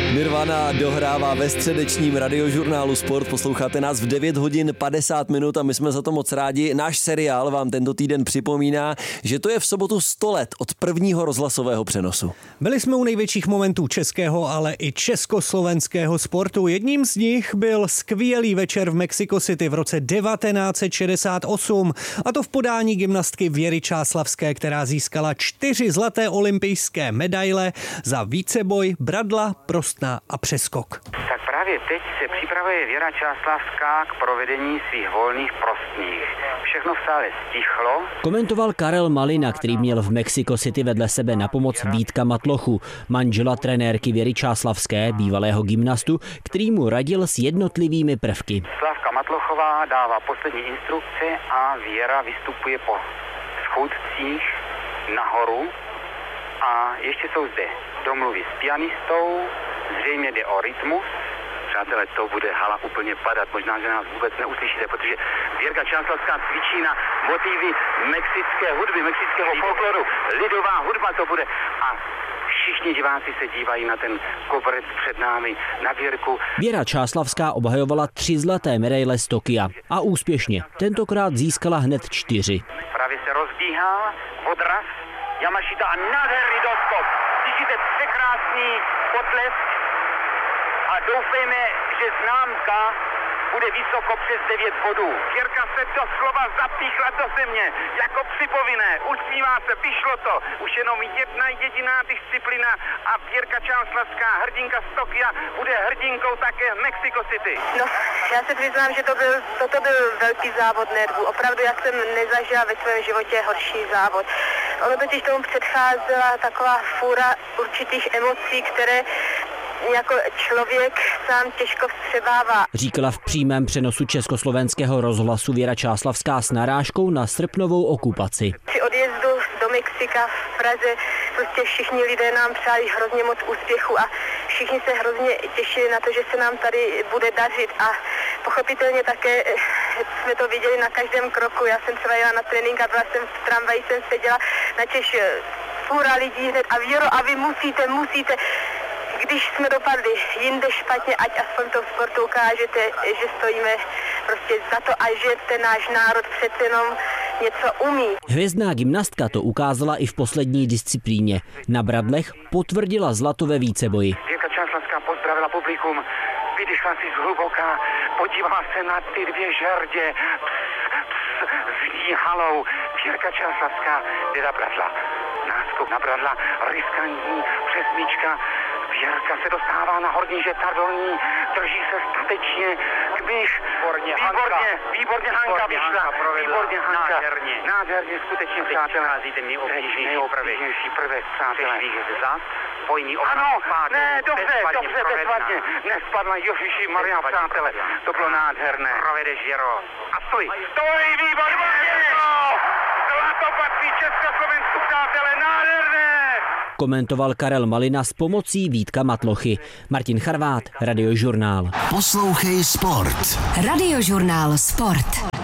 Nirvana dohrává ve středečním radiožurnálu Sport. Posloucháte nás v 9 hodin 50 minut a my jsme za to moc rádi. Náš seriál vám tento týden připomíná, že to je v sobotu 100 let od prvního rozhlasového přenosu. Byli jsme u největších momentů českého, ale i československého sportu. Jedním z nich byl skvělý večer v Mexico City v roce 1968. A to v podání gymnastky Věry Čáslavské, která získala 4 zlaté olympijské medaile za víceboj, bradla, prostná a přeskok. Tak právě teď se připravuje Věra Čáslavská k provedení svých volných prostních. Všechno v sále stichlo. Komentoval Karel Malina, který měl v Mexico City vedle sebe na pomoc Vítka Matlochu, manžela trenérky Věry Čáslavské, bývalého gymnastu, který mu radil s jednotlivými prvky. Slávka Matlochová dává poslední instrukce a Věra vystupuje po schůdcích nahoru. A ještě jsou zde domluvy s pianistou, zřejmě jde o rytmus. Přátelé, to bude hala úplně padat, možná, že nás vůbec neuslyšíte, protože Věrka Čáslavská cvičí na motivy mexické hudby, mexického folkloru. Lidová hudba to bude. A všichni diváci se dívají na ten koberec před námi, na Věrku. Věra Čáslavská obhajovala 3 zlaté medaile z Tokia. A úspěšně. Tentokrát získala hned 4. Právě se rozbíhá odraz Yamashita a nádherný doskok. Slyšíte překrásný potlesk a doufejme, že známka bude vysoko přes 9 bodů. Věrka se doslova zapíchla do země, jako připovinné. Usmívá se, vyšlo to. Už jenom jedna jediná disciplína a Věrka Čáslavská, hrdinka z Tokia, bude hrdinkou také v Mexico City. No, já se přiznám, že toto byl velký závod nervů. Opravdu já jsem nezažila ve svém životě horší závod. Ono totiž tomu předcházela taková fůra určitých emocí, které jako člověk sám těžko vstřebává. Říkala v přímém přenosu Československého rozhlasu Věra Čáslavská s narážkou na srpnovou okupaci. Při odjezdu do Mexika v Praze prostě všichni lidé nám přáli hrozně moc úspěchu a všichni se hrozně těšili na to, že se nám tady bude dařit a pochopitelně také jsme to viděli na každém kroku. Já jsem třeba jela na trénink a byla jsem v tramvaji, jsem seděla na Češ fůra lidí hned a Věro, a vy musíte. Když jsme dopadli jinde špatně, ať aspoň to v sportu ukážete, že stojíme prostě za to a že ten náš národ přece jenom něco umí. Hvězdná gymnastka to ukázala i v poslední disciplíně. Na bradlech potvrdila zlato ve víceboji. Věrka Čáslavská pozdravila publikum, vydýchla si zhluboka, podívala se na ty 2 žerdě, zní halou. Věrka Čáslavská jde bradla. Náskok na bradla, riskantní přesmíčka. Věrka se dostává na horní žeta dolní, drží se statečně, kmíž, výborně Hanka vyšla, výborně Hanka, nádherně, skutečně, přátelé, nejobtížnější prvek, přátelé, ano, ne, dobře, bezvadně, nespadla, Ježiši Maria, přátelé, to bylo nádherné. Provedeš, Věro, a stoj, výborně, zlato patří Československu, přátelé, nádherné. Komentoval Karel Malina s pomocí Vítka Matlochy. Martin Charvát, Radiožurnál. Poslouchej Sport. Radiožurnál Sport.